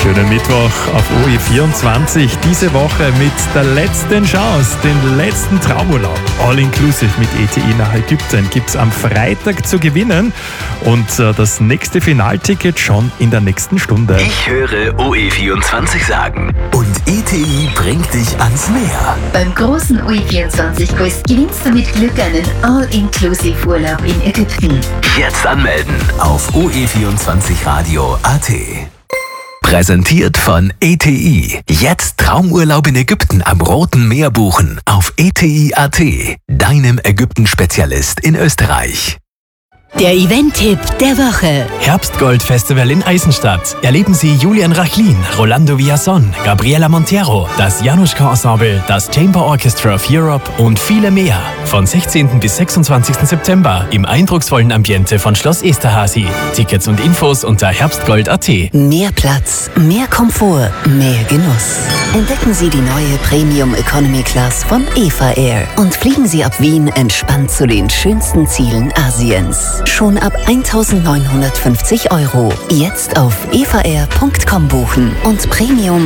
Schönen Mittwoch auf OE24. Diese Woche mit der letzten Chance, den letzten Traumurlaub. All-inclusive mit ETI nach Ägypten gibt es am Freitag zu gewinnen. Und das nächste Finalticket schon in der nächsten Stunde. Ich höre OE24 sagen. Und ETI bringt dich ans Meer. Beim großen OE24-Quiz gewinnst du mit Glück einen All-inclusive Urlaub in Ägypten. Jetzt anmelden auf OE24radio.at. Präsentiert von ETI. Jetzt Traumurlaub in Ägypten am Roten Meer buchen auf ETI.at, deinem Ägypten-Spezialist in Österreich. Der Event-Tipp der Woche. Herbstgold-Festival in Eisenstadt. Erleben Sie Julian Rachlin, Rolando Villazón, Gabriela Montero, das Januszka-Ensemble, das Chamber Orchestra of Europe und viele mehr. Von 16. bis 26. September im eindrucksvollen Ambiente von Schloss Esterházy. Tickets und Infos unter herbstgold.at. Mehr Platz, mehr Komfort, mehr Genuss. Entdecken Sie die neue Premium Economy Class von Eva Air und fliegen Sie ab Wien entspannt zu den schönsten Zielen Asiens. Schon ab 1.950 €. Jetzt auf evaair.com buchen und Premium